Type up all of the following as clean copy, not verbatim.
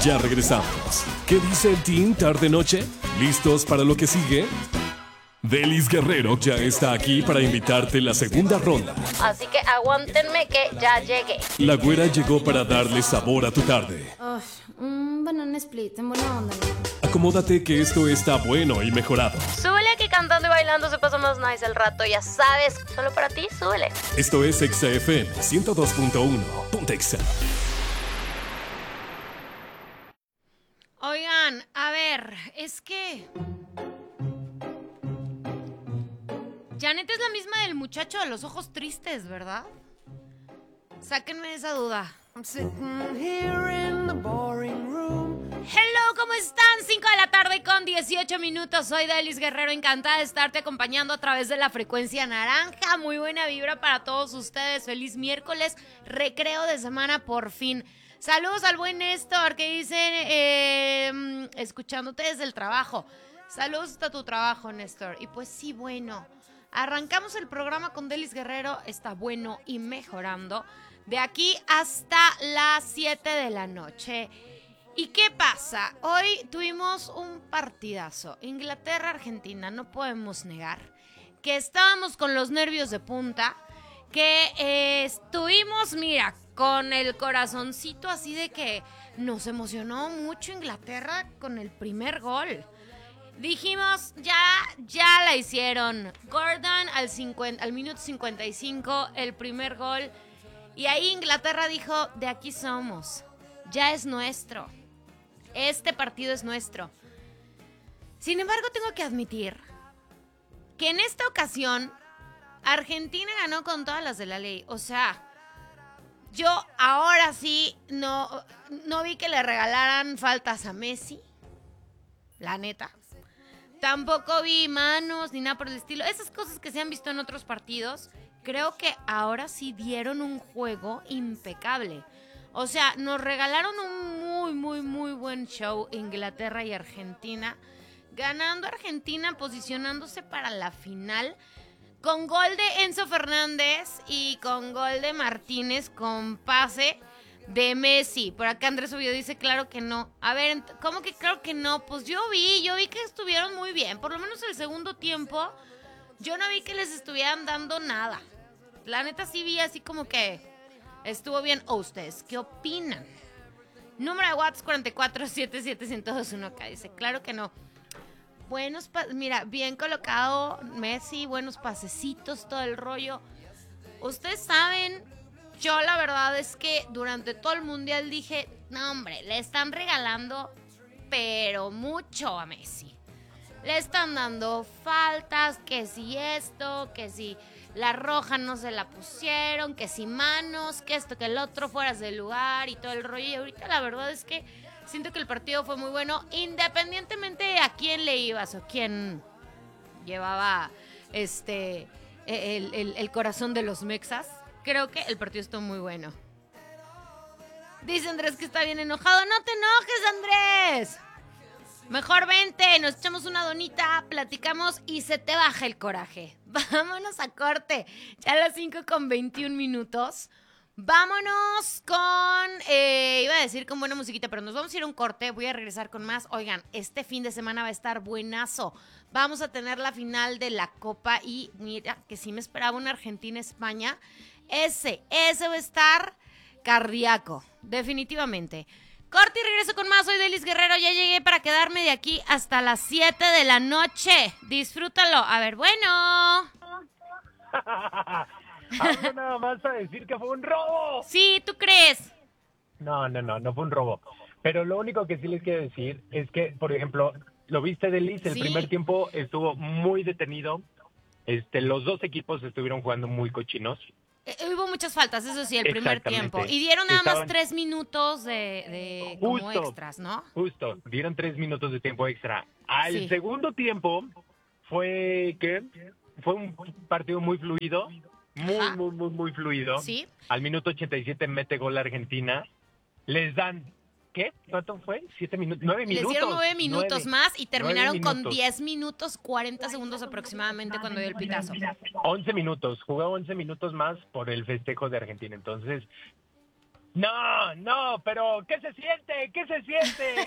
Ya regresamos. ¿Qué dice el team tarde-noche? ¿Listos para lo que sigue? Delis Guerrero ya está aquí para invitarte a la segunda ronda. Así que aguántenme que ya llegué. La güera llegó para darle sabor a tu tarde. Un banana split, en buena onda. Acomódate que esto está bueno y mejorado. Súbele que cantando y bailando se pasa más nice el rato, ya sabes. Solo para ti, súbele. Esto es Exa FM 102.1. Pontexa. Oigan, a ver, es que... Janet es la misma del muchacho de los ojos tristes, ¿verdad? Sáquenme de esa duda. Hello, ¿cómo están? 5 de la tarde con 18 minutos. Soy Delis Guerrero, encantada de estarte acompañando a través de la frecuencia naranja. Muy buena vibra para todos ustedes. Feliz miércoles, recreo de semana por fin. Saludos al buen Néstor que dicen, escuchándote desde el trabajo. Saludos hasta tu trabajo, Néstor. Y pues sí, bueno, arrancamos el programa con Delis Guerrero. Está bueno y mejorando. De aquí hasta las 7 de la noche. ¿Y qué pasa? Hoy tuvimos un partidazo. Inglaterra-Argentina, no podemos negar que estábamos con los nervios de punta, que estuvimos, mira, con el corazoncito así de que nos emocionó mucho Inglaterra con el primer gol. Dijimos, ya la hicieron. Gordon al minuto 55, el primer gol. Y ahí Inglaterra dijo, de aquí somos, ya es nuestro, este partido es nuestro. Sin embargo, tengo que admitir que en esta ocasión Argentina ganó con todas las de la ley. O sea, yo ahora sí no vi que le regalaran faltas a Messi, la neta. Tampoco vi manos ni nada por el estilo. Esas cosas que se han visto en otros partidos. Creo que ahora sí dieron un juego impecable. O sea, nos regalaron un muy buen show Inglaterra y Argentina. Ganando Argentina, posicionándose para la final. Con gol de Enzo Fernández y con gol de Martínez con pase de Messi. Por acá Andrés Oviedo dice, claro que no. A ver, ¿cómo que claro que no? Pues yo vi que estuvieron muy bien. Por lo menos el segundo tiempo, yo no vi que les estuvieran dando nada. La neta sí vi así como que estuvo bien. ¿Ustedes qué opinan? Número de WhatsApp 44771021 acá. Dice, claro que no. Mira, bien colocado Messi, buenos pasecitos, todo el rollo. Ustedes saben, yo la verdad es que durante todo el mundial dije, no hombre, le están regalando, pero mucho a Messi. Le están dando faltas, que si esto, que si la roja no se la pusieron, que si manos, que esto, que el otro fueras del lugar y todo el rollo. Y ahorita la verdad es que siento que el partido fue muy bueno, independientemente de a quién le ibas o quién llevaba el corazón de los mexas. Creo que el partido estuvo muy bueno. Dice Andrés que está bien enojado. ¡No te enojes, Andrés! Mejor vente, nos echamos una donita, platicamos y se te baja el coraje. Vámonos a corte. Ya a las 5:21. Vámonos con, iba a decir con buena musiquita, pero nos vamos a ir a un corte, voy a regresar con más. Oigan, este fin de semana va a estar buenazo. Vamos a tener la final de la Copa y mira que sí me esperaba una Argentina-España. Ese va a estar cardíaco, definitivamente. Corte y regreso con más. Soy Delis Guerrero, ya llegué para quedarme de aquí hasta las 7 de la noche. Disfrútalo. A ver, bueno. Algo nada más a decir que fue un robo. Sí, ¿tú crees? No fue un robo. Pero lo único que sí les quiero decir es que, por ejemplo, ¿lo viste, Delis? El primer tiempo estuvo muy detenido. Los dos equipos estuvieron jugando muy cochinos. Hubo muchas faltas, eso sí, el primer tiempo. Y dieron nada más 3 minutos de como extras, ¿no? Justo, dieron 3 minutos de tiempo extra. Al segundo tiempo fue un partido muy fluido, muy fluido. Sí. Al minuto 87 mete gol Argentina. Les dan, ¿qué? ¿Cuánto fue? 7 minutos, 9 minutos. Les dieron 9 minutos más y terminaron con 10 minutos, 40 segundos aproximadamente cuando dio el pitazo. 11 minutos, jugó 11 minutos más por el festejo de Argentina. Entonces, No, pero ¿qué se siente? ¿Qué se siente?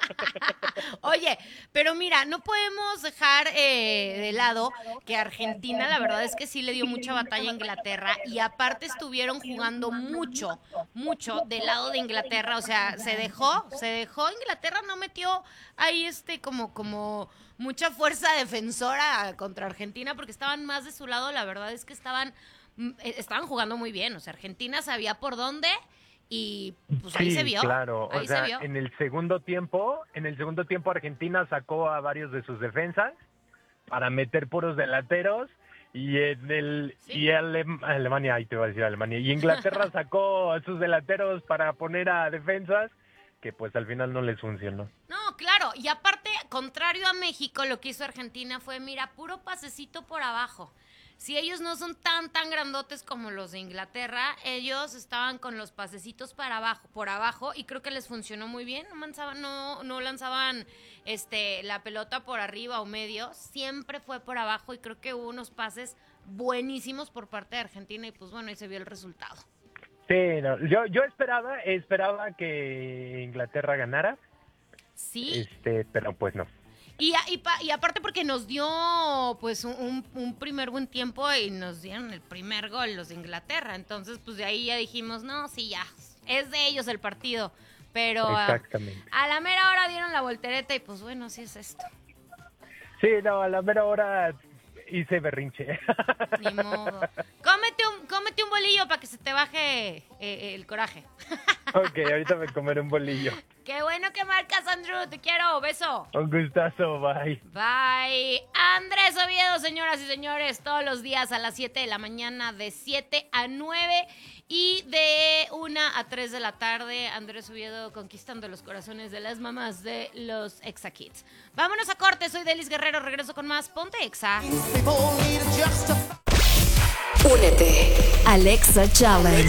Oye, pero mira, no podemos dejar de lado que Argentina, la verdad es que sí le dio mucha batalla a Inglaterra y aparte estuvieron jugando mucho del lado de Inglaterra, o sea, se dejó, Inglaterra no metió ahí como mucha fuerza defensora contra Argentina porque estaban más de su lado, la verdad es que estaban jugando muy bien, o sea, Argentina sabía por dónde. Y pues ahí se vio. Claro, ahí o sea, se vio. en el segundo tiempo Argentina sacó a varios de sus defensas para meter puros delanteros y Alemania, ahí te voy a decir Alemania, y Inglaterra sacó a sus delanteros para poner a defensas que pues al final no les funcionó. No, claro, y aparte, contrario a México, lo que hizo Argentina fue, mira, puro pasecito por abajo. Si ellos no son tan grandotes como los de Inglaterra, ellos estaban con los pasecitos por abajo, y creo que les funcionó muy bien. No lanzaban la pelota por arriba o medio, siempre fue por abajo, y creo que hubo unos pases buenísimos por parte de Argentina, y pues bueno, ahí se vio el resultado. Sí, no, yo esperaba que Inglaterra ganara. Sí. Pero pues no. Y aparte porque nos dio pues un primer buen tiempo y nos dieron el primer gol los de Inglaterra, entonces pues de ahí ya dijimos, no, sí, ya, es de ellos el partido, pero exactamente. A la mera hora dieron la voltereta y pues bueno, así es esto. Sí, no, a la mera hora hice berrinche. Ni modo. Cómete un bolillo para que se te baje el coraje. Ok, ahorita me comeré un bolillo. Qué bueno que marcas, Andrew. Te quiero. Beso. Un gustazo. Bye. Bye. Andrés Oviedo, señoras y señores, todos los días a las 7 de la mañana, de 7 a 9 y de 1 a 3 de la tarde. Andrés Oviedo conquistando los corazones de las mamás de los Exa Kids. Vámonos a corte. Soy Delis Guerrero. Regreso con más. Ponte Exa. Únete al Exa Challenge.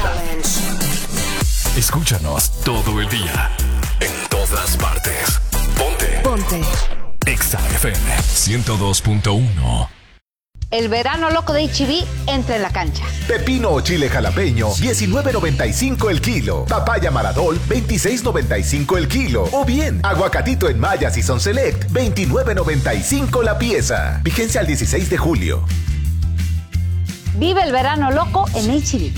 Escúchanos todo el día, en todas partes. Ponte Exa FM 102.1. El verano loco de H-E-B entra en la cancha. Pepino o chile jalapeño, $19.95 el kilo. Papaya Maradol, $26.95 el kilo. O bien, aguacatito en Maya Season Select, $29.95 la pieza. Vigencia al 16 de julio. Vive el verano loco en H-E-B.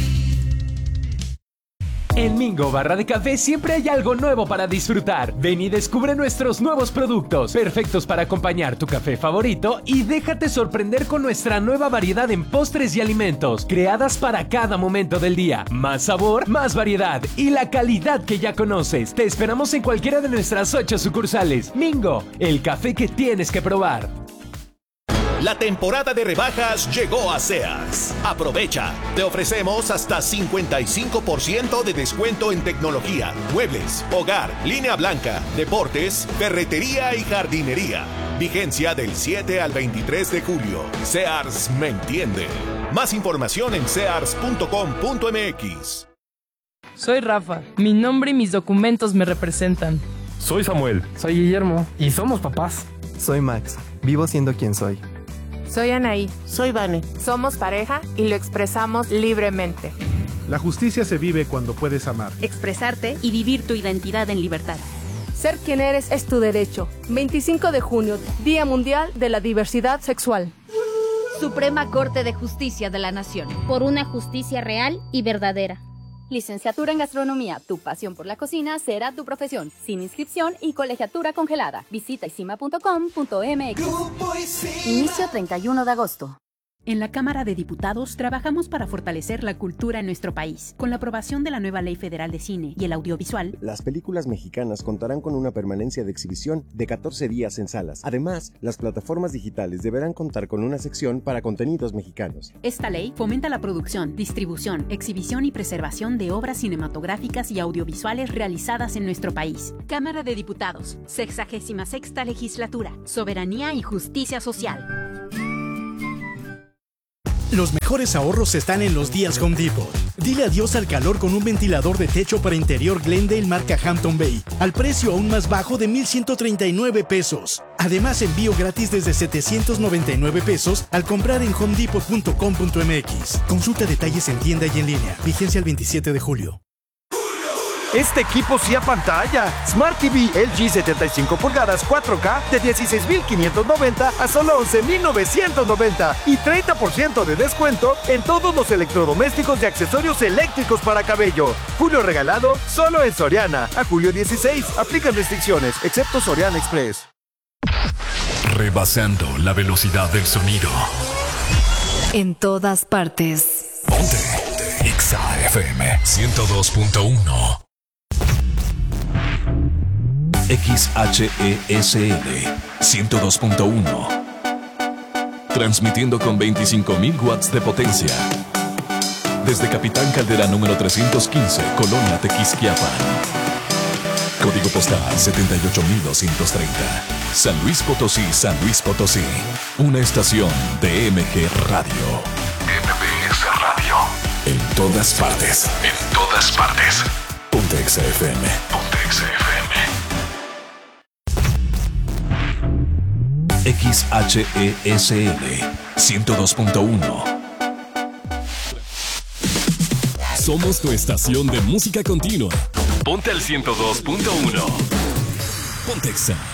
En Mingo Barra de Café siempre hay algo nuevo para disfrutar. Ven y descubre nuestros nuevos productos, perfectos para acompañar tu café favorito, y déjate sorprender con nuestra nueva variedad en postres y alimentos, creadas para cada momento del día. Más sabor, más variedad y la calidad que ya conoces. Te esperamos en cualquiera de nuestras 8 sucursales. Mingo, el café que tienes que probar. La temporada de rebajas llegó a Sears. Aprovecha. Te ofrecemos hasta 55% de descuento en tecnología, muebles, hogar, línea blanca, deportes, ferretería y jardinería. Vigencia del 7 al 23 de julio. Sears me entiende. Más información en sears.com.mx. Soy Rafa. Mi nombre y mis documentos me representan. Soy Samuel. Soy Guillermo. Y somos papás. Soy Max. Vivo siendo quien soy. Soy Anaí. Soy Vane. Somos pareja y lo expresamos libremente. La justicia se vive cuando puedes amar, expresarte y vivir tu identidad en libertad. Ser quien eres es tu derecho. 25 de junio, Día Mundial de la Diversidad Sexual. Suprema Corte de Justicia de la Nación. Por una justicia real y verdadera. Licenciatura en Gastronomía. Tu pasión por la cocina será tu profesión. Sin inscripción y colegiatura congelada. Visita isima.com.mx. Inicio 31 de agosto. En la Cámara de Diputados trabajamos para fortalecer la cultura en nuestro país. Con la aprobación de la nueva Ley Federal de Cine y el Audiovisual, las películas mexicanas contarán con una permanencia de exhibición de 14 días en salas. Además, las plataformas digitales deberán contar con una sección para contenidos mexicanos. Esta ley fomenta la producción, distribución, exhibición y preservación de obras cinematográficas y audiovisuales realizadas en nuestro país. Cámara de Diputados, 66ª Legislatura, Soberanía y Justicia Social. Los mejores ahorros están en los días Home Depot. Dile adiós al calor con un ventilador de techo para interior Glendale marca Hampton Bay, al precio aún más bajo de $1,139. Además, envío gratis desde $799 al comprar en homedepot.com.mx. Consulta detalles en tienda y en línea. Vigencia el 27 de julio. Este equipo sí apantalla. Smart TV LG 75 pulgadas 4K de 16,590 a solo 11,990 y 30% de descuento en todos los electrodomésticos y accesorios eléctricos para cabello. Julio regalado solo en Soriana. A julio 16. Aplican restricciones, excepto Soriana Express. Rebasando la velocidad del sonido. En todas partes. Ponte. Exa FM 102.1. XHESL 102.1. Transmitiendo con 25,000 watts de potencia. Desde Capitán Caldera número 315, Colonia Tequisquiapan. Código postal 78230. San Luis Potosí, San Luis Potosí. Una estación de MG Radio. MBS Radio. En todas partes. En todas partes. Ponte Exa FM. Ponte Exa FM. XHESL 102.1. Somos tu estación de música continua. Ponte al 102.1. Ponte Exa.